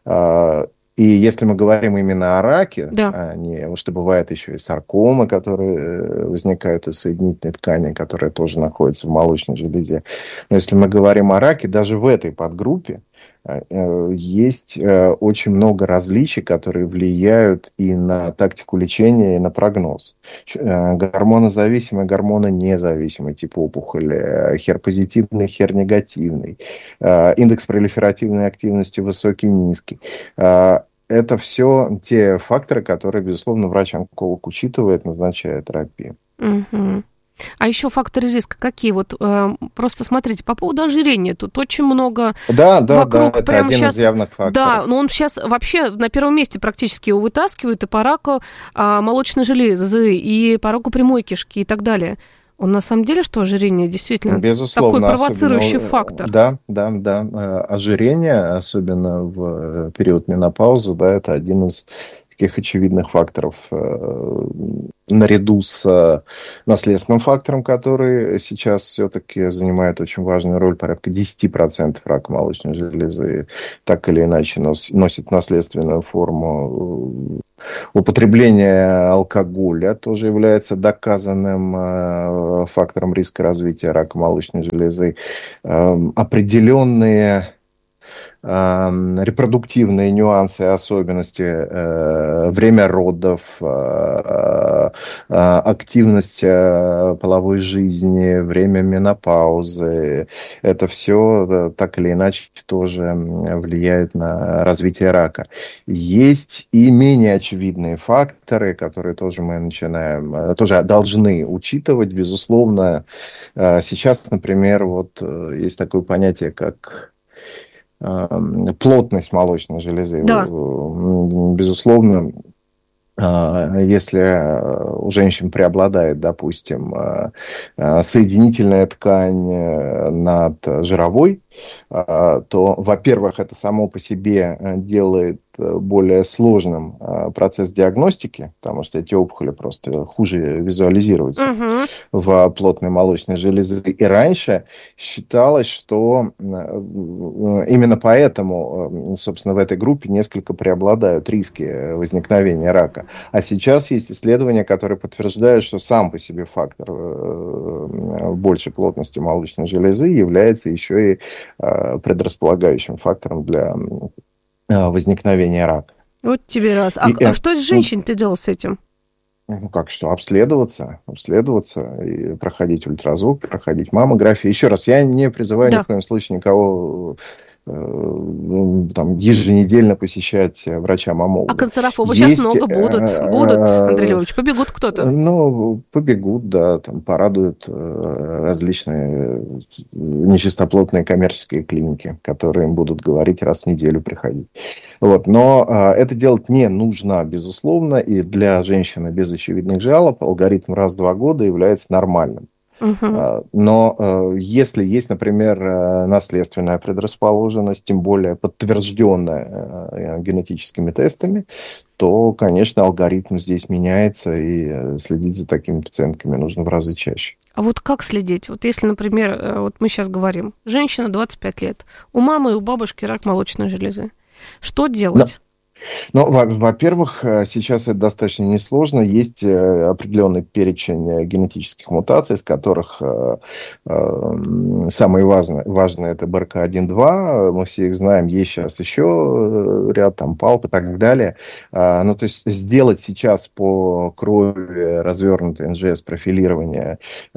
И если мы говорим именно о раке, да. а не, потому что бывает еще и саркомы, которые возникают из соединительной ткани, которая тоже находится в молочной железе. Но если мы говорим о раке, даже в этой подгруппе есть очень много различий, которые влияют и на тактику лечения, и на прогноз. Гормонозависимый, гормононезависимый тип опухоли, хер-позитивный, хер-негативный, индекс пролиферативной активности высокий, низкий. Это все те факторы, которые, безусловно, врач-онколог учитывает, назначая терапию. Угу. А еще факторы риска какие? Вот э, просто смотрите, по поводу ожирения тут очень много да, да, вокруг. Да, это прямо один сейчас, из явных факторов. Да, но он сейчас вообще на первом месте практически его вытаскивают и по раку а, молочной железы, и по раку прямой кишки и так далее. Он на самом деле, что ожирение действительно Безусловно, такой провоцирующий особенно, фактор? Да, да, да. Ожирение, особенно в период менопаузы, да, это один из таких очевидных факторов, наряду с наследственным фактором, который сейчас все-таки занимает очень важную роль, порядка десять процентов рака молочной железы, так или иначе носит наследственную форму. Употребление алкоголя тоже является доказанным фактором риска развития рака молочной железы. Определенные репродуктивные нюансы и особенности, э, время родов, э, э, активность э, половой жизни, время менопаузы, это все э, так или иначе тоже влияет на развитие рака. Есть и менее очевидные факторы, которые тоже мы начинаем, э, тоже должны учитывать, безусловно. Э, сейчас, например, вот э, есть такое понятие, как плотность молочной железы. Да. Безусловно, если у женщин преобладает, допустим, соединительная ткань над жировой, то, во-первых, это само по себе делает более сложным процесс диагностики, потому что эти опухоли просто хуже визуализируются угу. в плотной молочной железе. И раньше считалось, что именно поэтому, собственно, в этой группе несколько преобладают риски возникновения рака. А сейчас есть исследования, которые подтверждают, что сам по себе фактор большей плотности молочной железы является еще и предрасполагающим фактором для возникновения рака. Вот тебе раз. А, и, а что с женщиной-то делать с этим? Ну как что, обследоваться, обследоваться и проходить ультразвук, проходить маммографию. Еще раз, я не призываю да. ни в коем случае никого э, там, еженедельно посещать врача-маммолога. А канцерофобы сейчас много будут, будут, Андрей Львович, побегут кто-то? Ну, побегут, да, там порадуют различные нечистоплотные коммерческие клиники, которые им будут говорить раз в неделю приходить. Вот. Но а, это делать не нужно, безусловно, и для женщины без очевидных жалоб алгоритм раз в два года является нормальным. Uh-huh. Но а, если есть, например, наследственная предрасположенность, тем более подтвержденная а, генетическими тестами, то, конечно, алгоритм здесь меняется, и следить за такими пациентками нужно в разы чаще. А вот как следить? Вот если, например, вот мы сейчас говорим, женщина двадцать пять лет, у мамы и у бабушки рак молочной железы. Что делать? Ну, во-первых, сейчас это достаточно несложно. Есть определенный перечень генетических мутаций, из которых самые важные, важные это бэ эр ка один два. Мы все их знаем. Есть сейчас еще ряд, там, палп и так далее. Ну, то есть, сделать сейчас по крови развернутое эн джи эс-профилирование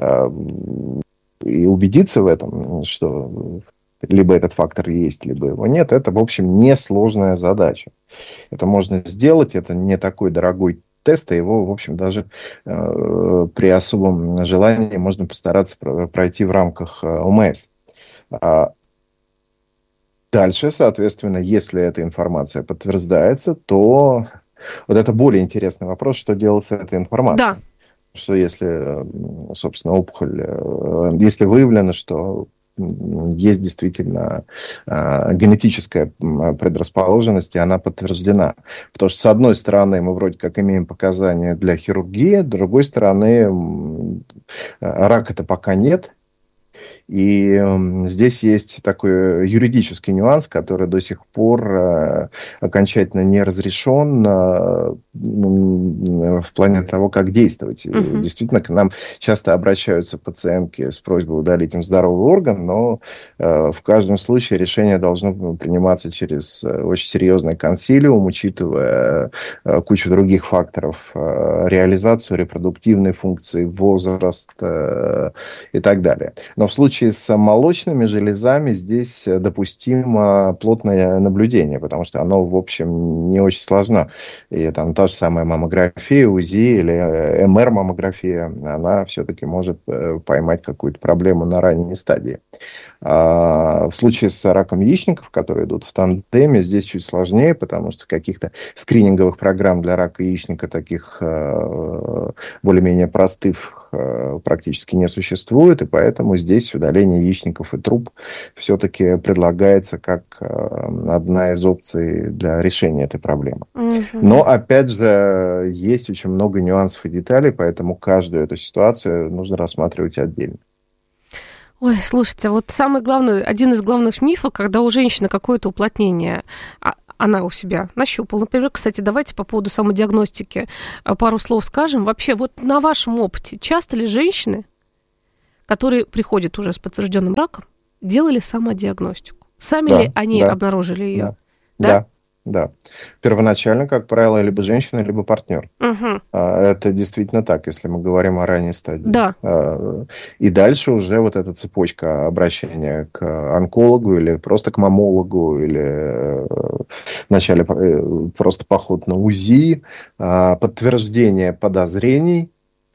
и убедиться в этом, что либо этот фактор есть, либо его нет, это, в общем, несложная задача. Это можно сделать, это не такой дорогой тест, а его, в общем, даже э, при особом желании можно постараться пройти в рамках о эм эс. А дальше, соответственно, если эта информация подтверждается, то вот это более интересный вопрос, что делать с этой информацией. Да. Что если, собственно, опухоль, если выявлено, что есть действительно э, генетическая предрасположенность, и она подтверждена. Потому что, с одной стороны, мы вроде как имеем показания для хирургии, с другой стороны, э, рака-то пока нет. И э, здесь есть такой юридический нюанс, который до сих пор э, окончательно не разрешен э, в плане того, как действовать. Uh-huh. Действительно, к нам часто обращаются пациентки с просьбой удалить им здоровый орган, но э, в каждом случае решение должно приниматься через очень серьезный консилиум, учитывая э, кучу других факторов, э, реализацию репродуктивной функции, возраст э, и так далее. Но в случае с молочными железами здесь допустимо плотное наблюдение, потому что оно, в общем, не очень сложно. И там та же самая маммография, УЗИ или эм эр-маммография, она все-таки может поймать какую-то проблему на ранней стадии. А в случае с раком яичников, которые идут в тандеме, здесь чуть сложнее, потому что каких-то скрининговых программ для рака яичника, таких более-менее простых, практически не существует, и поэтому здесь удаление яичников и труб все-таки предлагается как одна из опций для решения этой проблемы. Угу. Но, опять же, есть очень много нюансов и деталей, поэтому каждую эту ситуацию нужно рассматривать отдельно. Ой, слушайте, вот самый главный, один из главных мифов, когда у женщины какое-то уплотнение, она у себя нащупала. Например, кстати, давайте по поводу самодиагностики пару слов скажем. Вообще, вот на вашем опыте, часто ли женщины, которые приходят уже с подтвержденным раком, делали самодиагностику? Сами да, ли они да, обнаружили ее? Да, да? да. Да. Первоначально, как правило, либо женщина, либо партнер. Угу. Это действительно так, если мы говорим о ранней стадии. Да. И дальше уже вот эта цепочка обращения к онкологу или просто к мамологу, или вначале просто поход на УЗИ, подтверждение подозрений,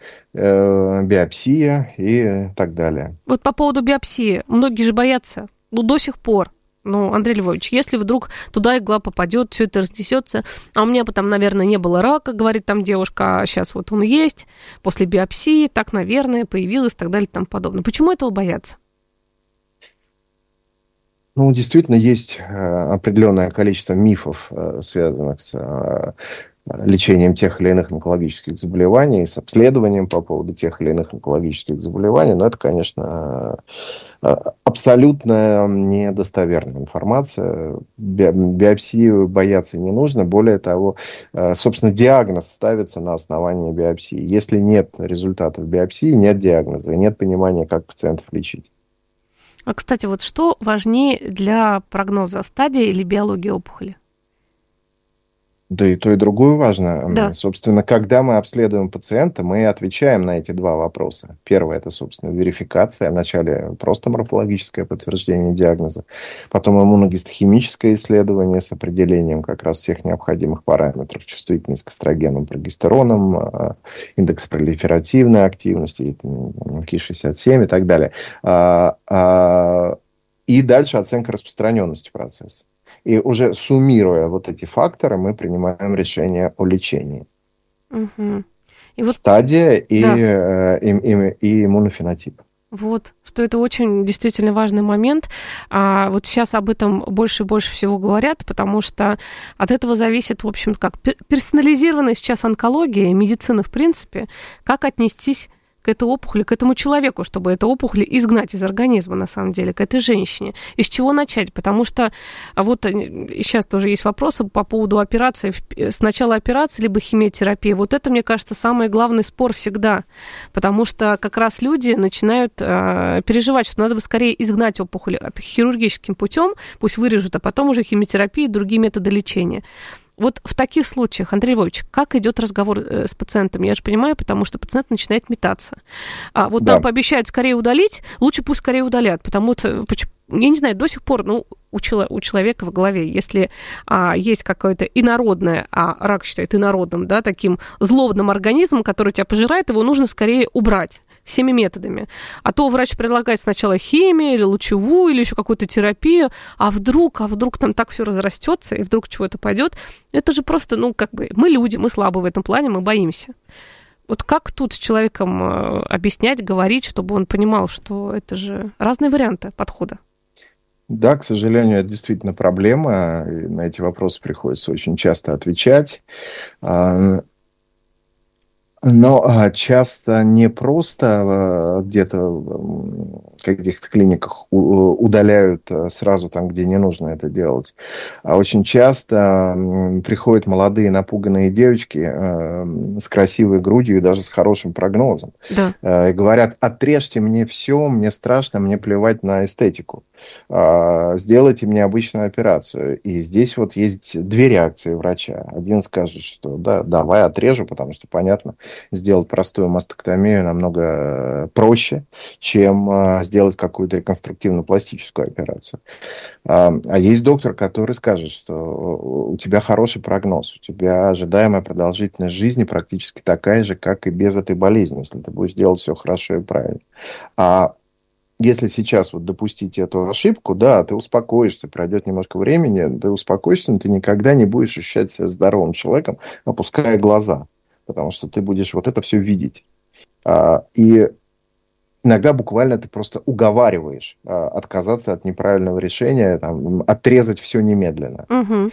биопсия и так далее. Вот по поводу биопсии. Многие же боятся, ну, до сих пор. Ну, Андрей Львович, если вдруг туда игла попадет, все это разнесется, а у меня бы там, наверное, не было рака, говорит там девушка, а сейчас вот он есть, после биопсии, так, наверное, появилось, и так далее, и тому подобное. Почему этого боятся? Ну, действительно, есть определенное количество мифов, связанных с лечением тех или иных онкологических заболеваний, с обследованием по поводу тех или иных онкологических заболеваний, но это, конечно, абсолютно недостоверная информация. Биопсию бояться не нужно. Более того, собственно, диагноз ставится на основании биопсии. Если нет результатов биопсии, нет диагноза, и нет понимания, как пациентов лечить. А, кстати, вот что важнее для прогноза, стадия или биология опухоли? Да и то, и другое важно. Да. Собственно, когда мы обследуем пациента, мы отвечаем на эти два вопроса. Первое – это, собственно, верификация. Вначале просто морфологическое подтверждение диагноза. Потом иммуногистохимическое исследование с определением как раз всех необходимых параметров. Чувствительность к эстрогенам, прогестеронам, индекс пролиферативной активности, ки шестьдесят семь и так далее. И дальше оценка распространенности процесса. И уже суммируя вот эти факторы, мы принимаем решение о лечении. Угу. И вот... Стадия и, да. э, и, и, и иммунофенотип. Вот, что это очень действительно важный момент. А вот сейчас об этом больше и больше всего говорят, потому что от этого зависит, в общем, как персонализированная сейчас онкология, медицина в принципе, как отнестись к этой опухоли, к этому человеку, чтобы эту опухоль изгнать из организма, на самом деле, к этой женщине. И с чего начать? Потому что вот сейчас тоже есть вопросы по поводу операции. Сначала операция, либо химиотерапия. Вот это, мне кажется, самый главный спор всегда. Потому что как раз люди начинают э, переживать, что надо бы скорее изгнать опухоль хирургическим путем, пусть вырежут, а потом уже химиотерапия и другие методы лечения. Вот в таких случаях, Андрей Львович, как идет разговор с пациентом? Я же понимаю, потому что пациент начинает метаться. А вот да. Нам пообещают скорее удалить, лучше пусть скорее удалят, потому что, я не знаю, до сих пор, ну, у, чело, у человека в голове, если а, есть какое-то инородное, а рак считает инородным, да, таким злобным организмом, который тебя пожирает, его нужно скорее убрать всеми методами. А то врач предлагает сначала химию или лучевую, или еще какую-то терапию, а вдруг, а вдруг там так все разрастется, и вдруг чего-то пойдет. Это же просто, ну, как бы, мы люди, мы слабы в этом плане, мы боимся. Вот как тут с человеком объяснять, говорить, чтобы он понимал, что это же разные варианты подхода? Да, к сожалению, это действительно проблема. И на эти вопросы приходится очень часто отвечать. Но часто не просто где-то в каких-то клиниках удаляют сразу там, где не нужно это делать, а очень часто приходят молодые напуганные девочки с красивой грудью и даже с хорошим прогнозом. Да. И говорят: отрежьте мне все, мне страшно, мне плевать на эстетику. Сделайте мне обычную операцию. И здесь вот есть две реакции врача. Один скажет, что да, давай отрежу, потому что, понятно, сделать простую мастектомию намного проще, чем сделать какую-то реконструктивно-пластическую операцию. А есть доктор, который скажет, что у тебя хороший прогноз, у тебя ожидаемая продолжительность жизни практически такая же, как и без этой болезни, если ты будешь делать все хорошо и правильно. А если сейчас вот допустить эту ошибку, да, ты успокоишься, пройдет немножко времени, ты успокоишься, но ты никогда не будешь ощущать себя здоровым человеком, опуская глаза, потому что ты будешь вот это все видеть. И иногда буквально ты просто уговариваешь а, отказаться от неправильного решения, там, отрезать все немедленно. Угу.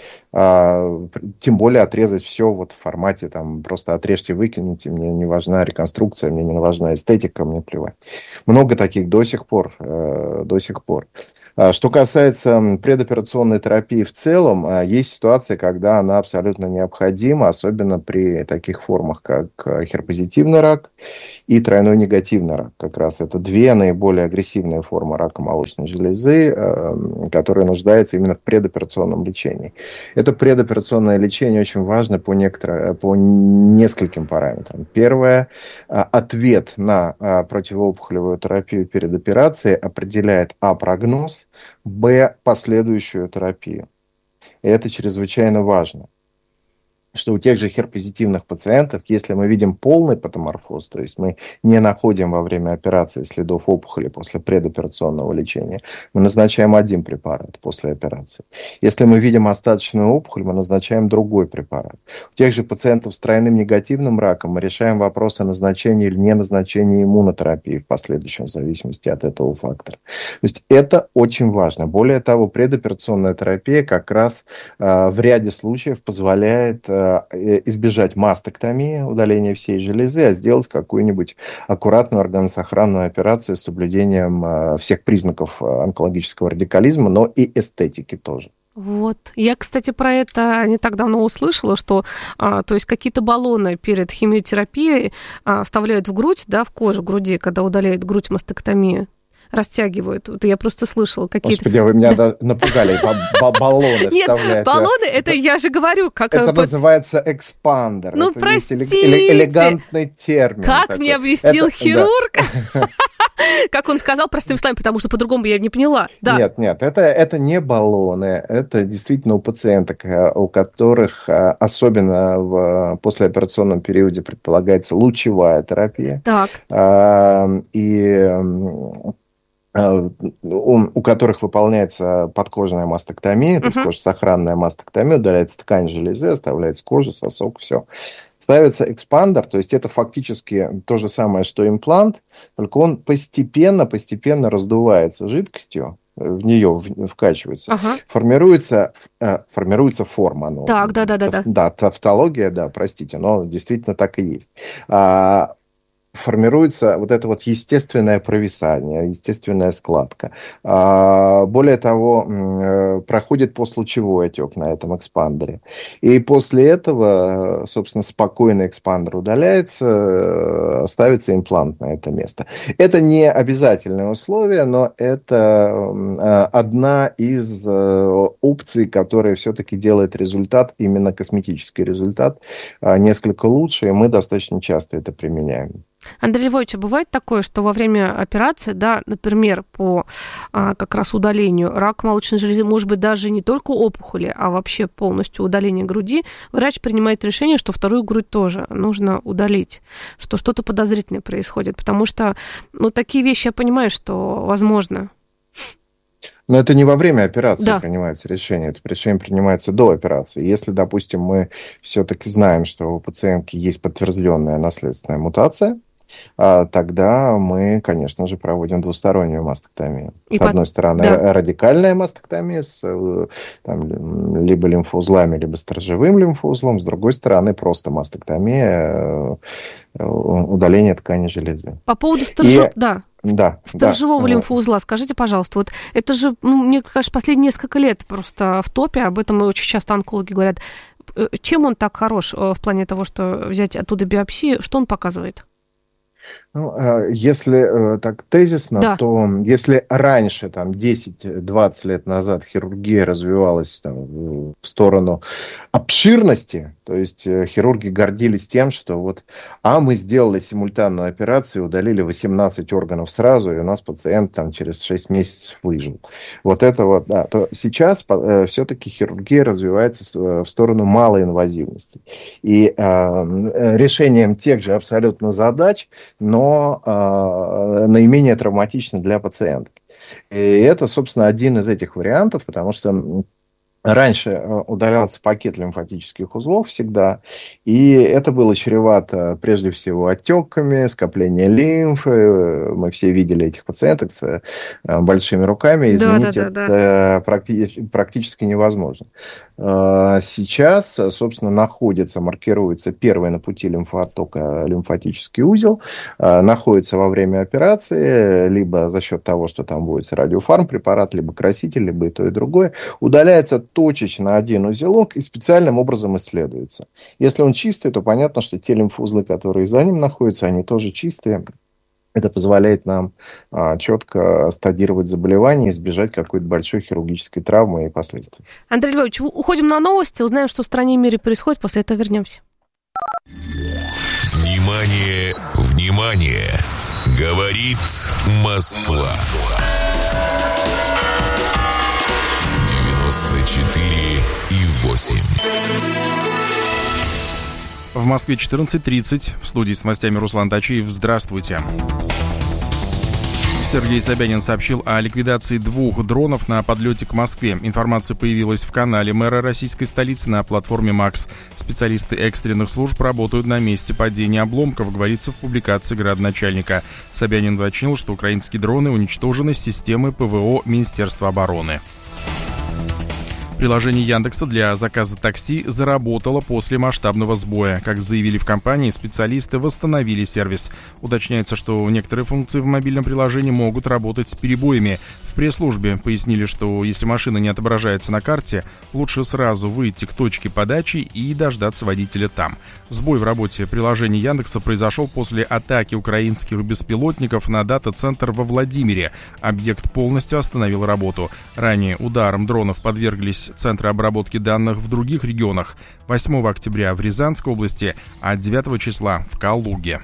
А, тем более отрезать все вот в формате, там, просто отрежьте, выкинете, мне не важна реконструкция, мне не важна эстетика, мне плевать. Много таких до сих пор, э, до сих пор. Что касается предоперационной терапии в целом, есть ситуация, когда она абсолютно необходима, особенно при таких формах, как хер-позитивный рак и тройной негативный рак. Как раз это две наиболее агрессивные формы рака молочной железы, которые нуждаются именно в предоперационном лечении. Это предоперационное лечение очень важно по, некоторым, по нескольким параметрам. Первое, ответ на противоопухолевую терапию перед операцией определяет а. прогноз, б. последующую терапию. И это чрезвычайно важно. Что у тех же хер-позитивных пациентов, если мы видим полный патоморфоз, то есть мы не находим во время операции следов опухоли после предоперационного лечения, мы назначаем один препарат после операции. Если мы видим остаточную опухоль, мы назначаем другой препарат. У тех же пациентов с тройным негативным раком мы решаем вопрос о назначении или не назначении иммунотерапии в последующем, в зависимости от этого фактора. То есть это очень важно. Более того, предоперационная терапия как раз э, в ряде случаев позволяет э, избежать мастектомии, удаления всей железы, а сделать какую-нибудь аккуратную органосохранную операцию с соблюдением всех признаков онкологического радикализма, но и эстетики тоже. Вот. Я, кстати, про это не так давно услышала, что а, то есть какие-то баллоны перед химиотерапией а, вставляют в грудь, да, в кожу груди, когда удаляют грудь мастектомию. Растягивают. Вот я просто слышала какие-то... Господи, вы меня да. напугали. Баллоны вставляют. Нет, баллоны, это я же говорю, как... Это называется экспандер. Ну, это простите. Элегантный термин. Как такой. мне объяснил это, хирург? Да. Как он сказал простыми словами, потому что по-другому я не поняла. Да. Нет, нет, это, это не баллоны. Это действительно у пациенток, у которых особенно в послеоперационном периоде предполагается лучевая терапия. Так. И... у которых выполняется подкожная мастектомия, то есть uh-huh. кожесохранная мастектомия, удаляется ткань железы, оставляется кожа, сосок, все. Ставится экспандер, то есть это фактически то же самое, что имплант, только он постепенно, постепенно раздувается жидкостью, в нее вкачивается, ага. формируется, формируется форма. Ну, так, да, да, да, да. Да, тавтология, да, простите, но действительно так и есть. Формируется вот это вот естественное провисание, естественная складка. Более того, проходит послучевой отек на этом экспандере. И после этого, собственно, спокойно экспандер удаляется, ставится имплант на это место. Это не обязательное условие, но это одна из опций, которая все-таки делает результат, именно косметический результат, несколько лучше, и мы достаточно часто это применяем. Андрей Львович, а бывает такое, что во время операции, да, например, по а, как раз удалению рака молочной железы, может быть, даже не только опухоли, а вообще полностью удаление груди, врач принимает решение, что вторую грудь тоже нужно удалить, что что-то подозрительное происходит, потому что, ну, такие вещи я понимаю, что возможно. Но это не во время операции да. принимается решение, это решение принимается до операции. Если, допустим, мы все-таки знаем, что у пациентки есть подтвержденная наследственная мутация, тогда мы, конечно же, проводим двустороннюю мастектомию. И с под... одной стороны, да. радикальная мастектомия с там, либо лимфоузлами, либо сторожевым лимфоузлом, с другой стороны, просто мастектомия, удаление ткани железы. По поводу сторожевого... И... Да. Да, сторожевого да. лимфоузла. Скажите, пожалуйста, вот это же, ну, мне кажется, последние несколько лет просто в топе, об этом очень часто онкологи говорят. Чем он так хорош в плане того, что взять оттуда биопсию, что он показывает? Ну, если так тезисно, да. то если раньше, там, десять-двадцать лет назад хирургия развивалась там, в сторону обширности, то есть хирурги гордились тем, что вот, а мы сделали симультанную операцию, удалили восемнадцать органов сразу, и у нас пациент там, через шесть месяцев выжил. Вот это вот, да. То сейчас все-таки хирургия развивается в сторону малоинвазивности. И э, решением тех же абсолютно задач, но э, наименее травматично для пациента. И это, собственно, один из этих вариантов, потому что Раньше удалялся пакет лимфатических узлов всегда, и это было чревато прежде всего отеками, скоплением лимфы. Мы все видели этих пациенток с большими руками. Изменить да, да, да, это да. Практи- практически невозможно. Сейчас, собственно, находится, маркируется первый на пути лимфооттока лимфатический узел, находится во время операции, либо за счет того, что там будет радиофармпрепарат, либо краситель, либо и то, и другое. Удаляется точечно один узелок и специальным образом исследуется. Если он чистый, то понятно, что те лимфоузлы, которые за ним находятся, они тоже чистые. Это позволяет нам а, четко стадировать заболевание, избежать какой-то большой хирургической травмы и последствий. Андрей Львович, уходим на новости, узнаем, что в стране и мире происходит, после этого вернемся. Внимание, внимание! Говорит Москва. девяносто четыре и восемь. В Москве четырнадцать тридцать. В студии с новостями Руслан Тачиев. Здравствуйте. Сергей Собянин сообщил о ликвидации двух дронов на подлете к Москве. Информация появилась в канале мэра российской столицы на платформе МАКС. Специалисты экстренных служб работают на месте падения обломков, говорится в публикации градоначальника. Собянин уточнил, что украинские дроны уничтожены с системы ПВО Министерства обороны. Приложение Яндекса для заказа такси заработало после масштабного сбоя. Как заявили в компании, специалисты восстановили сервис. Уточняется, что некоторые функции в мобильном приложении могут работать с перебоями. В пресс-службе пояснили, что если машина не отображается на карте, лучше сразу выйти к точке подачи и дождаться водителя там. Сбой в работе приложения Яндекса произошел после атаки украинских беспилотников на дата-центр во Владимире. Объект полностью остановил работу. Ранее ударом дронов подверглись центры обработки данных в других регионах. восьмого октября в Рязанской области, а девятого числа в Калуге.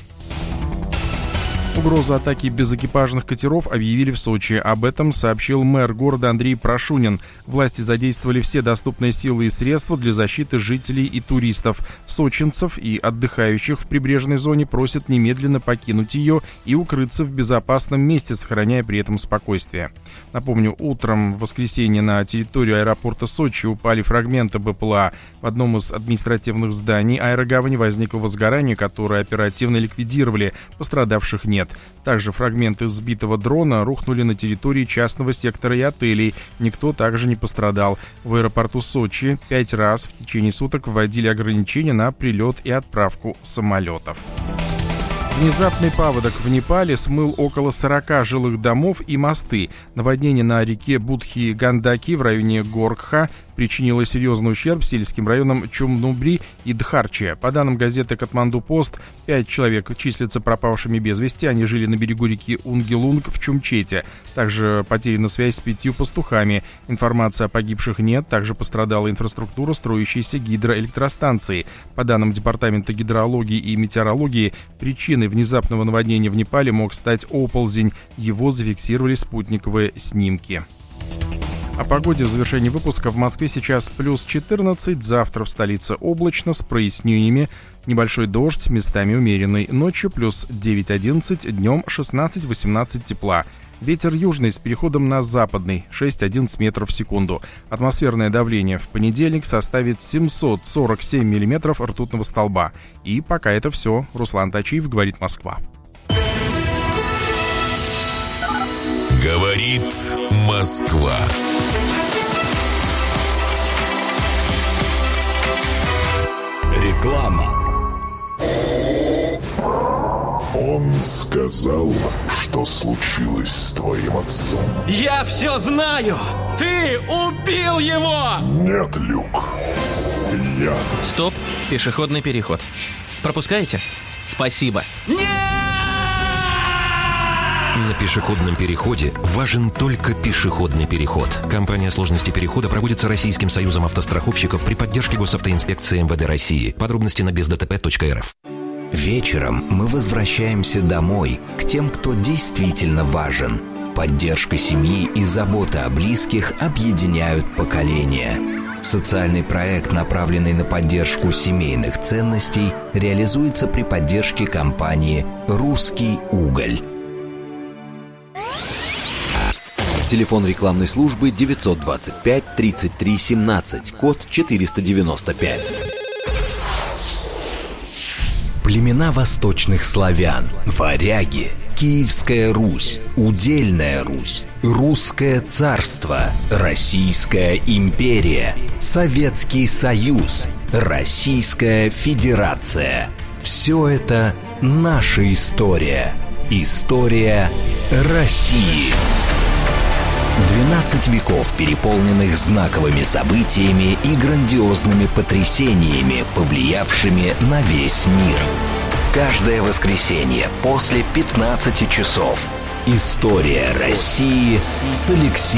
Угрозу атаки безэкипажных катеров объявили в Сочи. Об этом сообщил мэр города Андрей Прошунин. Власти задействовали все доступные силы и средства для защиты жителей и туристов. Сочинцев и отдыхающих в прибрежной зоне просят немедленно покинуть ее и укрыться в безопасном месте, сохраняя при этом спокойствие. Напомню, утром в воскресенье на территорию аэропорта Сочи упали фрагменты БПЛА. В одном из административных зданий аэрогавани возникло возгорание, которое оперативно ликвидировали. Пострадавших нет. Также фрагменты сбитого дрона рухнули на территории частного сектора и отелей. Никто также не пострадал. В аэропорту Сочи пять раз в течение суток вводили ограничения на прилет и отправку самолетов. Внезапный паводок в Непале смыл около сорока жилых домов и мосты. Наводнение на реке Будхи-Гандаки в районе Горкха причинило серьезный ущерб сельским районам Чумнубри и Дхарче. По данным газеты «Катманду-Пост», пять человек числятся пропавшими без вести. Они жили на берегу реки Унгелунг в Чумчете. Также потеряна связь с пятью пастухами. Информации о погибших нет. Также пострадала инфраструктура строящейся гидроэлектростанции. По данным Департамента гидрологии и метеорологии, причиной внезапного наводнения в Непале мог стать оползень. Его зафиксировали спутниковые снимки. О погоде в завершении выпуска. В Москве сейчас плюс четырнадцать, завтра в столице облачно с прояснениями, небольшой дождь, местами умеренный, ночью плюс девять-одиннадцать, днем шестнадцать-восемнадцать тепла. Ветер южный с переходом на западный, шесть-одиннадцать метров в секунду. Атмосферное давление в понедельник составит семьсот сорок семь миллиметров ртутного столба. И пока это все. Руслан Тачиев, говорит Москва. Говорит Москва. Реклама. Он сказал, что случилось с твоим отцом. Я все знаю! Ты убил его! Нет, Люк. Яд. Стоп, пешеходный переход. Пропускаете? Спасибо. Нет! На пешеходном переходе важен только пешеходный переход. Кампания сложности перехода проводится Российским союзом автостраховщиков при поддержке госавтоинспекции эм вэ дэ России. Подробности на без дэ тэ пэ точка эр эф. Вечером мы возвращаемся домой, к тем, кто действительно важен. Поддержка семьи и забота о близких объединяют поколения. Социальный проект, направленный на поддержку семейных ценностей, реализуется при поддержке компании «Русский уголь». Телефон рекламной службы девятьсот двадцать пять тридцать три семнадцать, код четыреста девяносто пять. Племена восточных славян, варяги, Киевская Русь, Удельная Русь, Русское царство, Российская империя, Советский Союз, Российская Федерация. Все это наша история. История России. двенадцать веков, переполненных знаковыми событиями и грандиозными потрясениями, повлиявшими на весь мир. Каждое воскресенье после пятнадцати часов. История России с Алексеем